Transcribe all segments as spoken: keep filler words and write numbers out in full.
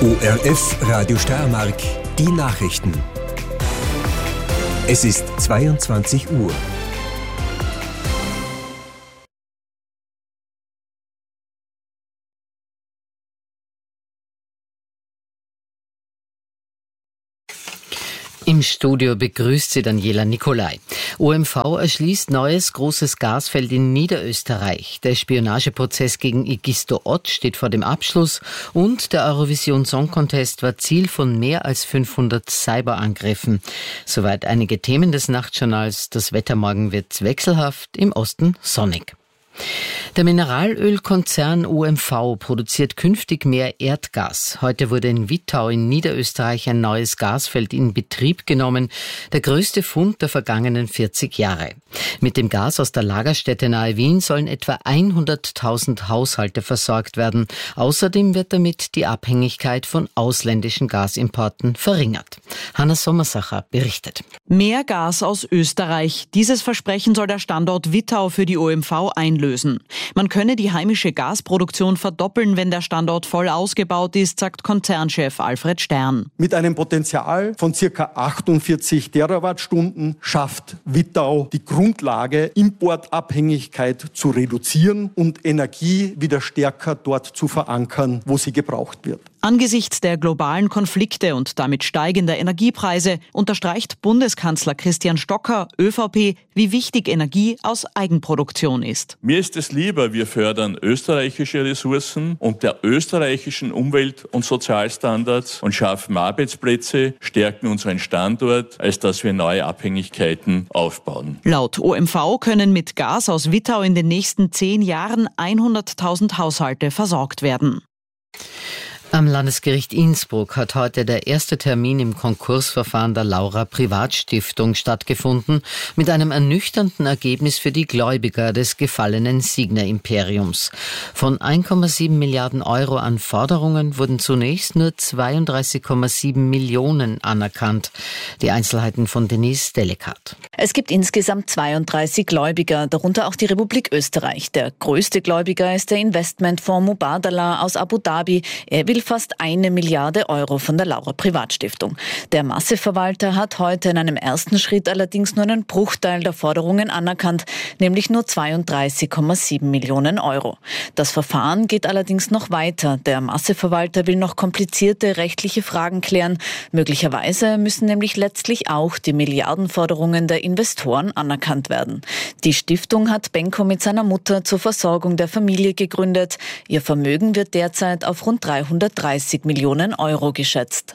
O R F Radio Steiermark, die Nachrichten. Es ist zweiundzwanzig Uhr. Im Studio begrüßt sie Daniela Nicolai. O M V erschließt neues großes Gasfeld in Niederösterreich. Der Spionageprozess gegen Egisto Ott steht vor dem Abschluss und der Eurovision Song Contest war Ziel von mehr als fünfhundert Cyberangriffen. Soweit einige Themen des Nachtjournals. Das Wetter morgen wird wechselhaft, im Osten sonnig. Der Mineralölkonzern O M V produziert künftig mehr Erdgas. Heute wurde in Wittau in Niederösterreich ein neues Gasfeld in Betrieb genommen, der größte Fund der vergangenen vierzig Jahre. Mit dem Gas aus der Lagerstätte nahe Wien sollen etwa hunderttausend Haushalte versorgt werden. Außerdem wird damit die Abhängigkeit von ausländischen Gasimporten verringert. Hanna Sommersacher berichtet. Mehr Gas aus Österreich. Dieses Versprechen soll der Standort Wittau für die O M V einlösen. Man könne die heimische Gasproduktion verdoppeln, wenn der Standort voll ausgebaut ist, sagt Konzernchef Alfred Stern. Mit einem Potenzial von ca. achtundvierzig Terawattstunden schafft Wittau die Grundlage, Importabhängigkeit zu reduzieren und Energie wieder stärker dort zu verankern, wo sie gebraucht wird. Angesichts der globalen Konflikte und damit steigender Energiepreise unterstreicht Bundeskanzler Christian Stocker, ÖVP, wie wichtig Energie aus Eigenproduktion ist. Mir ist es lieber, wir fördern österreichische Ressourcen und der österreichischen Umwelt- und Sozialstandards und schaffen Arbeitsplätze, stärken unseren Standort, als dass wir neue Abhängigkeiten aufbauen. Laut O M V können mit Gas aus Wittau in den nächsten zehn Jahren hunderttausend Haushalte versorgt werden. Am Landesgericht Innsbruck hat heute der erste Termin im Konkursverfahren der Laura Privatstiftung stattgefunden, mit einem ernüchternden Ergebnis für die Gläubiger des gefallenen Signa-Imperiums. Von ein Komma sieben Milliarden Euro an Forderungen wurden zunächst nur zweiunddreißig Komma sieben Millionen anerkannt. Die Einzelheiten von Denise Delikat. Es gibt insgesamt zweiunddreißig Gläubiger, darunter auch die Republik Österreich. Der größte Gläubiger ist der Investmentfonds Mubadala aus Abu Dhabi. Er will fast eine Milliarde Euro von der Laura Privatstiftung. Der Masseverwalter hat heute in einem ersten Schritt allerdings nur einen Bruchteil der Forderungen anerkannt, nämlich nur zweiunddreißig Komma sieben Millionen Euro. Das Verfahren geht allerdings noch weiter. Der Masseverwalter will noch komplizierte rechtliche Fragen klären. Möglicherweise müssen nämlich letztlich auch die Milliardenforderungen der Investoren anerkannt werden. Die Stiftung hat Benko mit seiner Mutter zur Versorgung der Familie gegründet. Ihr Vermögen wird derzeit auf rund dreihundertdreißig Millionen Euro geschätzt.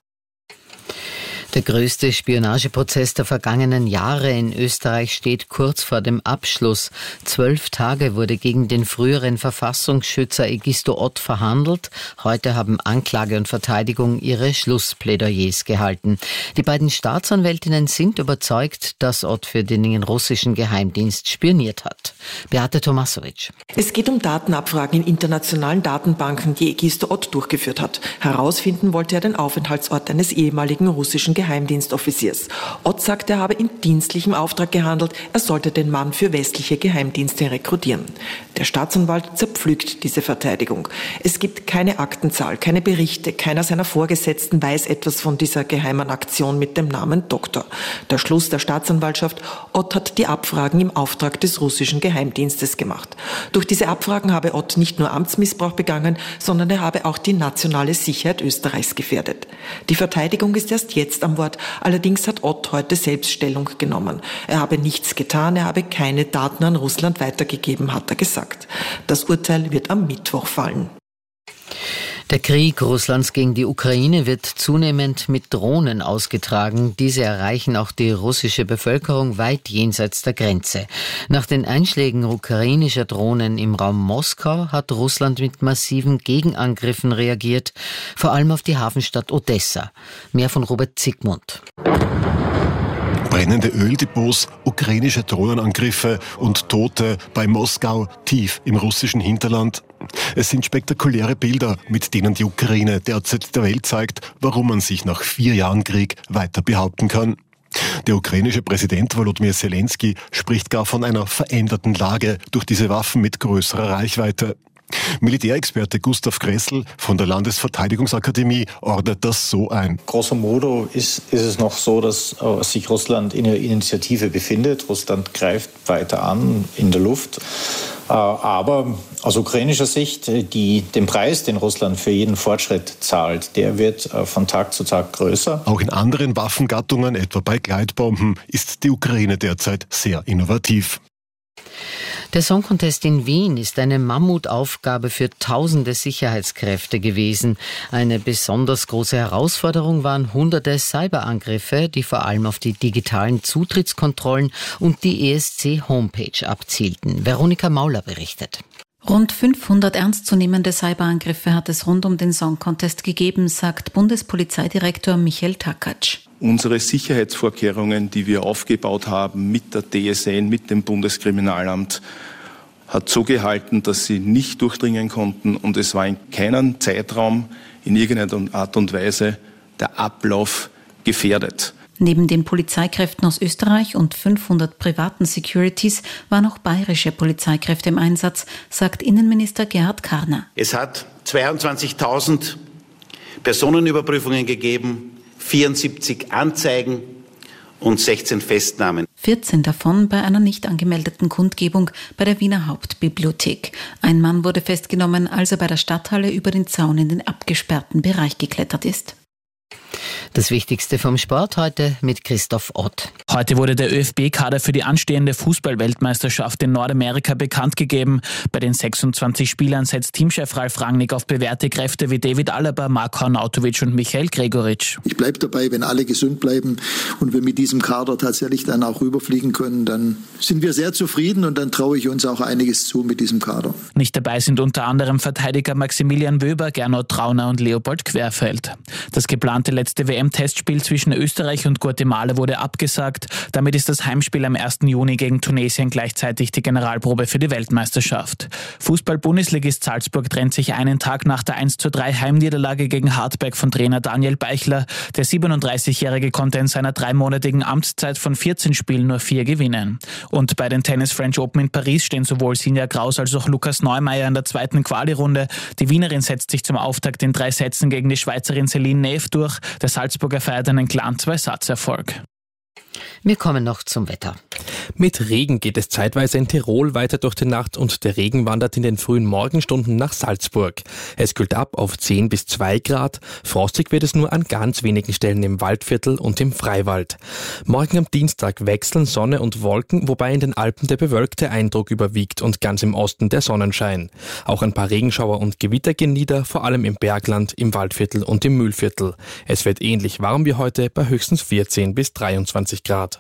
Der größte Spionageprozess der vergangenen Jahre in Österreich steht kurz vor dem Abschluss. Zwölf Tage wurde gegen den früheren Verfassungsschützer Egisto Ott verhandelt. Heute haben Anklage und Verteidigung ihre Schlussplädoyers gehalten. Die beiden Staatsanwältinnen sind überzeugt, dass Ott für den russischen Geheimdienst spioniert hat. Beate Tomasovic. Es geht um Datenabfragen in internationalen Datenbanken, die Egisto Ott durchgeführt hat. Herausfinden wollte er den Aufenthaltsort eines ehemaligen russischen Geheimdienstoffiziers. Ott sagt, er habe in dienstlichem Auftrag gehandelt, er sollte den Mann für westliche Geheimdienste rekrutieren. Der Staatsanwalt zerpflügt diese Verteidigung. Es gibt keine Aktenzahl, keine Berichte, keiner seiner Vorgesetzten weiß etwas von dieser geheimen Aktion mit dem Namen Doktor. Der Schluss der Staatsanwaltschaft: Ott hat die Abfragen im Auftrag des russischen Geheimdienstes gemacht. Durch diese Abfragen habe Ott nicht nur Amtsmissbrauch begangen, sondern er habe auch die nationale Sicherheit Österreichs gefährdet. Die Verteidigung ist erst jetzt am Wort. Allerdings hat Ott heute selbst Stellung genommen. Er habe nichts getan, er habe keine Daten an Russland weitergegeben, hat er gesagt. Das Urteil wird am Mittwoch fallen. Der Krieg Russlands gegen die Ukraine wird zunehmend mit Drohnen ausgetragen. Diese erreichen auch die russische Bevölkerung weit jenseits der Grenze. Nach den Einschlägen ukrainischer Drohnen im Raum Moskau hat Russland mit massiven Gegenangriffen reagiert, vor allem auf die Hafenstadt Odessa. Mehr von Robert Zygmunt. Brennende Öldepots, ukrainische Drohnenangriffe und Tote bei Moskau, tief im russischen Hinterland. Es sind spektakuläre Bilder, mit denen die Ukraine derzeit der Welt zeigt, warum man sich nach vier Jahren Krieg weiter behaupten kann. Der ukrainische Präsident Volodymyr Zelensky spricht gar von einer veränderten Lage durch diese Waffen mit größerer Reichweite. Militärexperte Gustav Gressel von der Landesverteidigungsakademie ordnet das so ein. Grosso modo ist, ist es noch so, dass äh, sich Russland in der Initiative befindet. Russland greift weiter an in der Luft. Äh, aber aus ukrainischer Sicht, die, den Preis, den Russland für jeden Fortschritt zahlt, der wird äh, von Tag zu Tag größer. Auch in anderen Waffengattungen, etwa bei Gleitbomben, ist die Ukraine derzeit sehr innovativ. Der Song Contest in Wien ist eine Mammutaufgabe für tausende Sicherheitskräfte gewesen. Eine besonders große Herausforderung waren hunderte Cyberangriffe, die vor allem auf die digitalen Zutrittskontrollen und die E S C-Homepage abzielten. Veronika Mauler berichtet. Rund fünfhundert ernstzunehmende Cyberangriffe hat es rund um den Song Contest gegeben, sagt Bundespolizeidirektor Michael Takatsch. Unsere Sicherheitsvorkehrungen, die wir aufgebaut haben mit der D S N, mit dem Bundeskriminalamt, hat so gehalten, dass sie nicht durchdringen konnten und es war in keinem Zeitraum in irgendeiner Art und Weise der Ablauf gefährdet. Neben den Polizeikräften aus Österreich und fünfhundert privaten Securities waren auch bayerische Polizeikräfte im Einsatz, sagt Innenminister Gerhard Karner. Es hat zweiundzwanzigtausend Personenüberprüfungen gegeben, vierundsiebzig Anzeigen und sechzehn Festnahmen. vierzehn davon bei einer nicht angemeldeten Kundgebung bei der Wiener Hauptbibliothek. Ein Mann wurde festgenommen, als er bei der Stadthalle über den Zaun in den abgesperrten Bereich geklettert ist. Das Wichtigste vom Sport heute mit Christoph Ott. Heute wurde der ÖFB-Kader für die anstehende Fußball-Weltmeisterschaft in Nordamerika bekannt gegeben. Bei den sechsundzwanzig Spielern setzt Teamchef Ralf Rangnick auf bewährte Kräfte wie David Alaba, Marko Arnautovic und Michael Gregoritsch. Ich bleibe dabei, wenn alle gesund bleiben und wir mit diesem Kader tatsächlich dann auch rüberfliegen können, dann sind wir sehr zufrieden und dann traue ich uns auch einiges zu mit diesem Kader. Nicht dabei sind unter anderem Verteidiger Maximilian Wöber, Gernot Trauner und Leopold Querfeld. Das geplante letzte W M-Testspiel zwischen Österreich und Guatemala wurde abgesagt. Damit ist das Heimspiel am ersten Juni gegen Tunesien gleichzeitig die Generalprobe für die Weltmeisterschaft. Fußball-Bundesligist Salzburg trennt sich einen Tag nach der eins zu drei Heimniederlage gegen Hartberg von Trainer Daniel Beichler. Der siebenunddreißigjährige konnte in seiner dreimonatigen Amtszeit von vierzehn Spielen nur vier gewinnen. Und bei den Tennis French Open in Paris stehen sowohl Sinja Kraus als auch Lukas Neumeier in der zweiten Quali-Runde. Die Wienerin setzt sich zum Auftakt in drei Sätzen gegen die Schweizerin Celine Neff durch. Der Salzburger feiert einen klaren Zwei-Satz-Erfolg. Wir kommen noch zum Wetter. Mit Regen geht es zeitweise in Tirol weiter durch die Nacht und der Regen wandert in den frühen Morgenstunden nach Salzburg. Es kühlt ab auf zehn bis zwei Grad. Frostig wird es nur an ganz wenigen Stellen im Waldviertel und im Freiwald. Morgen am Dienstag wechseln Sonne und Wolken, wobei in den Alpen der bewölkte Eindruck überwiegt und ganz im Osten der Sonnenschein. Auch ein paar Regenschauer und Gewitter gehen nieder, vor allem im Bergland, im Waldviertel und im Mühlviertel. Es wird ähnlich warm wie heute bei höchstens vierzehn bis dreiundzwanzig Grad.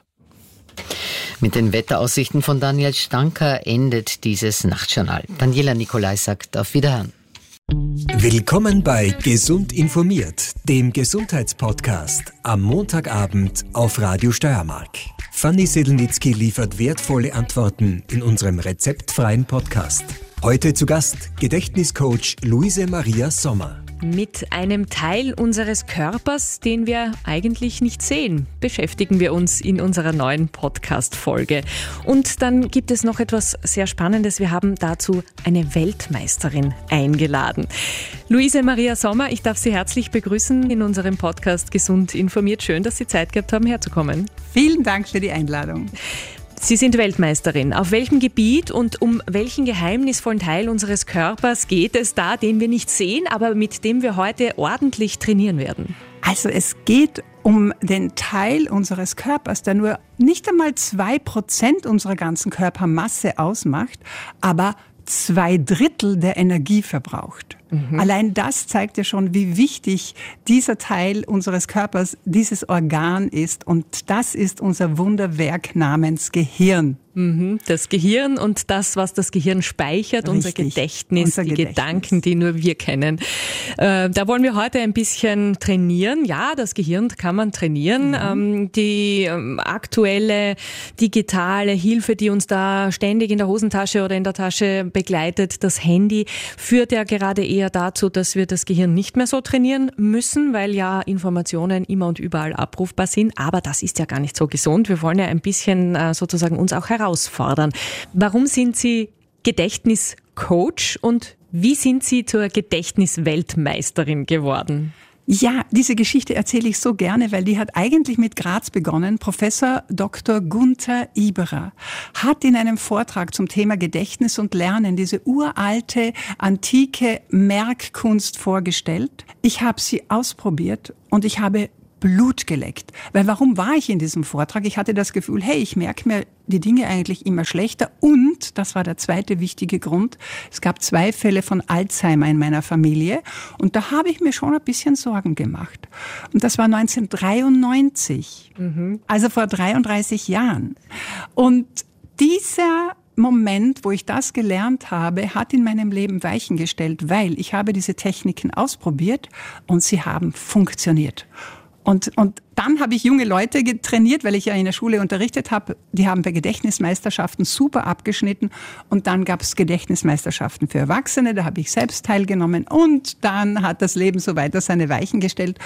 Mit den Wetteraussichten von Daniel Stanker endet dieses Nachtjournal. Daniela Nicolai sagt auf Wiederhören. Willkommen bei Gesund informiert, dem Gesundheitspodcast am Montagabend auf Radio Steiermark. Fanny Sedelnitzky liefert wertvolle Antworten in unserem rezeptfreien Podcast. Heute zu Gast Gedächtniscoach Luise Maria Sommer. Mit einem Teil unseres Körpers, den wir eigentlich nicht sehen, beschäftigen wir uns in unserer neuen Podcast-Folge. Und dann gibt es noch etwas sehr Spannendes. Wir haben dazu eine Weltmeisterin eingeladen. Luise Maria Sommer, ich darf Sie herzlich begrüßen in unserem Podcast Gesund informiert. Schön, dass Sie Zeit gehabt haben, herzukommen. Vielen Dank für die Einladung. Sie sind Weltmeisterin. Auf welchem Gebiet und um welchen geheimnisvollen Teil unseres Körpers geht es da, den wir nicht sehen, aber mit dem wir heute ordentlich trainieren werden? Also es geht um den Teil unseres Körpers, der nur nicht einmal zwei Prozent unserer ganzen Körpermasse ausmacht, aber zwei Drittel der Energie verbraucht. Mhm. Allein das zeigt ja schon, wie wichtig dieser Teil unseres Körpers, dieses Organ ist. Und das ist unser Wunderwerk namens Gehirn. Das Gehirn und das, was das Gehirn speichert, Richtig. unser Gedächtnis, unser die Gedächtnis. Gedanken, die nur wir kennen. Äh, da wollen wir heute ein bisschen trainieren. Ja, das Gehirn kann man trainieren. Mhm. Ähm, die ähm, aktuelle digitale Hilfe, die uns da ständig in der Hosentasche oder in der Tasche begleitet, das Handy, führt ja gerade eher dazu, dass wir das Gehirn nicht mehr so trainieren müssen, weil ja Informationen immer und überall abrufbar sind. Aber das ist ja gar nicht so gesund. Wir wollen ja ein bisschen äh, sozusagen uns auch herausfinden. herausfordern. Warum sind Sie Gedächtniscoach und Wie sind Sie zur Gedächtnisweltmeisterin geworden? Ja, diese Geschichte erzähle ich so gerne, weil die hat eigentlich mit Graz begonnen. Professor Doktor Gunther Iberer hat in einem Vortrag zum Thema Gedächtnis und Lernen diese uralte, antike Merkkunst vorgestellt. Ich habe sie ausprobiert und ich habe Blut geleckt. Weil warum war ich in diesem Vortrag? Ich hatte das Gefühl, hey, ich merke mir die Dinge eigentlich immer schlechter. Und, das war der zweite wichtige Grund, es gab zwei Fälle von Alzheimer in meiner Familie. Und da habe ich mir schon ein bisschen Sorgen gemacht. Und das war neunzehnhundertdreiundneunzig, mhm. also vor dreiunddreißig Jahren. Und dieser Moment, wo ich das gelernt habe, hat in meinem Leben Weichen gestellt, weil ich habe diese Techniken ausprobiert und sie haben funktioniert. Und, und dann habe ich junge Leute getrainiert, weil ich ja in der Schule unterrichtet habe. Die haben bei Gedächtnismeisterschaften super abgeschnitten. Und dann gab es Gedächtnismeisterschaften für Erwachsene. Da habe ich selbst teilgenommen. Und dann hat das Leben so weiter seine Weichen gestellt.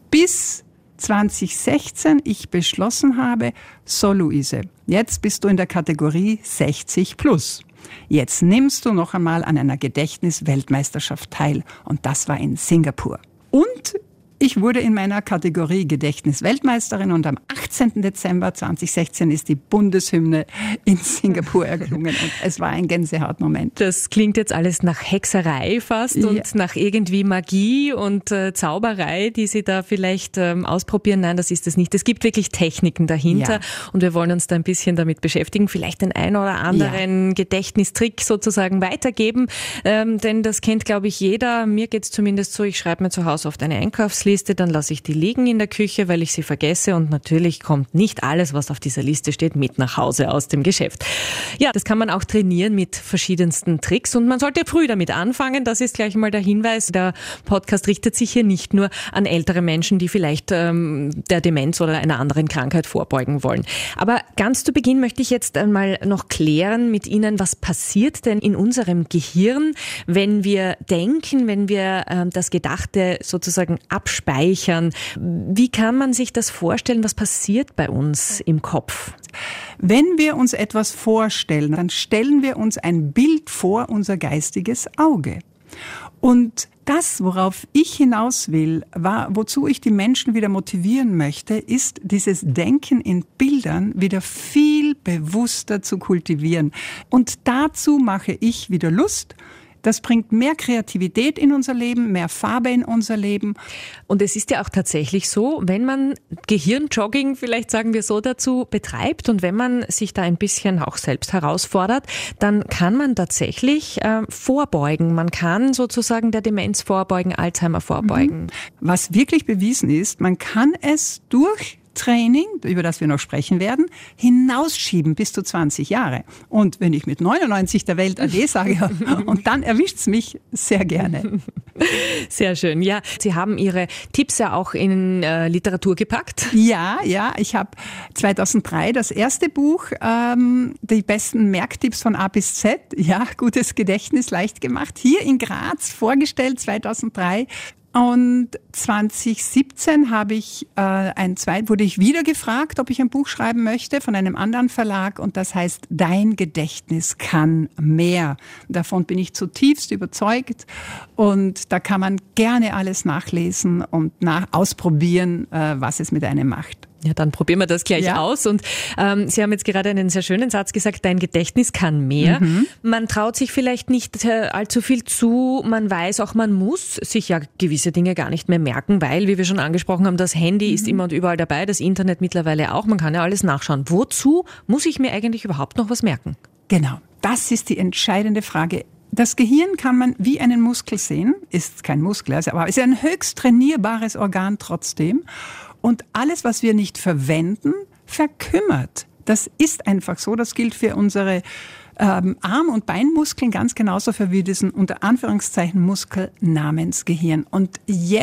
Bis zwanzig sechzehn ich beschlossen habe, so Luise, jetzt bist du in der Kategorie sechzig plus. Jetzt nimmst du noch einmal an einer Gedächtnisweltmeisterschaft teil. Und das war in Singapur. Und ich wurde in meiner Kategorie Gedächtnisweltmeisterin und am achtzehnten Dezember zweitausendsechzehn ist die Bundeshymne in Singapur erklungen und es war ein Gänsehautmoment. Das klingt jetzt alles nach Hexerei fast ja. und nach irgendwie Magie und äh, Zauberei, die Sie da vielleicht ähm, ausprobieren. Nein, das ist es nicht. Es gibt wirklich Techniken dahinter ja. und wir wollen uns da ein bisschen damit beschäftigen, vielleicht den einen oder anderen ja. Gedächtnistrick sozusagen weitergeben, ähm, denn das kennt, glaube ich, jeder. Mir geht es zumindest so, ich schreibe mir zu Hause oft eine Einkaufsliste, dann lasse ich die liegen in der Küche, weil ich sie vergesse und natürlich kommt nicht alles, was auf dieser Liste steht, mit nach Hause aus dem Geschäft. Ja, das kann man auch trainieren mit verschiedensten Tricks und man sollte früh damit anfangen. Das ist gleich mal der Hinweis. Der Podcast richtet sich hier nicht nur an ältere Menschen, die vielleicht ähm, der Demenz oder einer anderen Krankheit vorbeugen wollen. Aber ganz zu Beginn möchte ich jetzt einmal noch klären mit Ihnen, was passiert denn in unserem Gehirn, wenn wir denken, wenn wir ähm, das Gedachte sozusagen abspeichern. Speichern. Wie kann man sich das vorstellen? Was passiert bei uns im Kopf? Wenn wir uns etwas vorstellen, dann stellen wir uns ein Bild vor, unser geistiges Auge. Und das, worauf ich hinaus will, war, wozu ich die Menschen wieder motivieren möchte, ist dieses Denken in Bildern wieder viel bewusster zu kultivieren. Und dazu mache ich wieder Lust. Das bringt mehr Kreativität in unser Leben, mehr Farbe in unser Leben. Und es ist ja auch tatsächlich so, wenn man Gehirnjogging, vielleicht sagen wir so dazu, betreibt und wenn man sich da ein bisschen auch selbst herausfordert, dann kann man tatsächlich äh, vorbeugen. Man kann sozusagen der Demenz vorbeugen, Alzheimer vorbeugen. Was wirklich bewiesen ist, man kann es durch Training, über das wir noch sprechen werden, hinausschieben bis zu zwanzig Jahre. Und wenn ich mit neunundneunzig der Welt Ade sage, und dann erwischt's mich sehr gerne. Sehr schön. Ja, Sie haben Ihre Tipps ja auch in äh, Literatur gepackt. Ja, ja. Ich habe zweitausenddrei das erste Buch, ähm, die besten Merktipps von A bis Z, ja, gutes Gedächtnis, leicht gemacht, hier in Graz vorgestellt, zweitausenddrei. Und zwanzig siebzehn habe ich äh, ein zweit, wurde ich wieder gefragt, ob ich ein Buch schreiben möchte von einem anderen Verlag und das heißt Dein Gedächtnis kann mehr. Davon bin ich zutiefst überzeugt und da kann man gerne alles nachlesen und nach ausprobieren, äh, was es mit einem macht. Ja, dann probieren wir das gleich ja. aus. Und ähm, Sie haben jetzt gerade einen sehr schönen Satz gesagt, dein Gedächtnis kann mehr. Mhm. Man traut sich vielleicht nicht äh, allzu viel zu. Man weiß auch, man muss sich ja gewisse Dinge gar nicht mehr merken, weil, wie wir schon angesprochen haben, das Handy mhm. ist immer und überall dabei, das Internet mittlerweile auch. Man kann ja alles nachschauen. Wozu muss ich mir eigentlich überhaupt noch was merken? Genau, das ist die entscheidende Frage. Das Gehirn kann man wie einen Muskel sehen, ist kein Muskel, also, aber es ist ein höchst trainierbares Organ trotzdem. Und alles, was wir nicht verwenden, verkümmert. Das ist einfach so. Das gilt für unsere ähm, Arm- und Beinmuskeln ganz genauso für wie diesen unter Anführungszeichen Muskel namens Gehirn. Und jetzt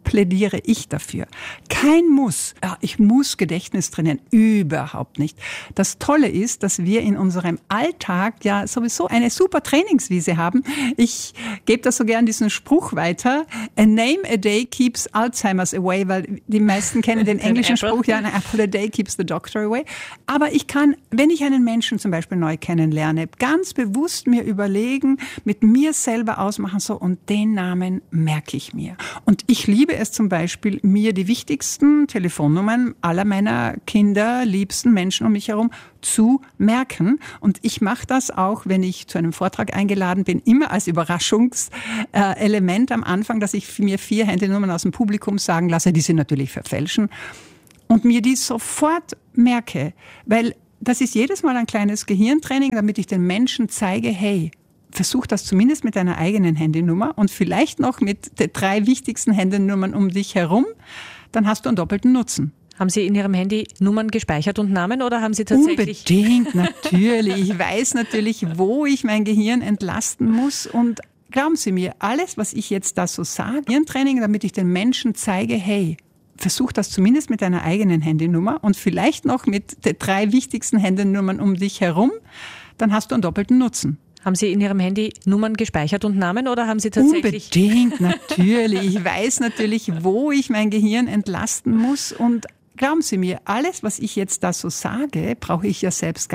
plädiere ich dafür. Kein Muss. Ja, ich muss Gedächtnis trainieren. Überhaupt nicht. Das Tolle ist, dass wir in unserem Alltag ja sowieso eine super Trainingswiese haben. Ich gebe das so gern diesen Spruch weiter. A name a day keeps Alzheimer's away, weil die meisten kennen den englischen Spruch, ja, an apple a day keeps the doctor away. Aber ich kann, wenn ich einen Menschen zum Beispiel neu kennenlerne, ganz bewusst mir überlegen, mit mir selber ausmachen, so, und den Namen merke ich mir. Und ich liebe es zum Beispiel, mir die wichtigsten Telefonnummern aller meiner Kinder, liebsten Menschen um mich herum zu merken. Und ich mache das auch, wenn ich zu einem Vortrag eingeladen bin, immer als Überraschungselement am Anfang, dass ich mir vier Handynummern aus dem Publikum sagen lasse, die sie natürlich verfälschen, und mir die sofort merke, weil das ist jedes Mal ein kleines Gehirntraining, damit ich den Menschen zeige, hey, versuch das zumindest mit deiner eigenen Handynummer und vielleicht noch mit den drei wichtigsten Handynummern um dich herum, dann hast du einen doppelten Nutzen. Haben Sie in Ihrem Handy Nummern gespeichert und Namen oder haben Sie tatsächlich... Unbedingt, natürlich. Ich weiß natürlich, wo ich mein Gehirn entlasten muss, und glauben Sie mir, alles, was ich jetzt da so sage, Gehirntraining, damit ich den Menschen zeige, hey, versuch das zumindest mit deiner eigenen Handynummer und vielleicht noch mit den drei wichtigsten Handynummern um dich herum, dann hast du einen doppelten Nutzen. Haben Sie in Ihrem Handy Nummern gespeichert und Namen oder haben Sie tatsächlich... Unbedingt, natürlich. Ich weiß natürlich, wo ich mein Gehirn entlasten muss, und glauben Sie mir, alles, was ich jetzt da so sage, brauche ich ja selbst gar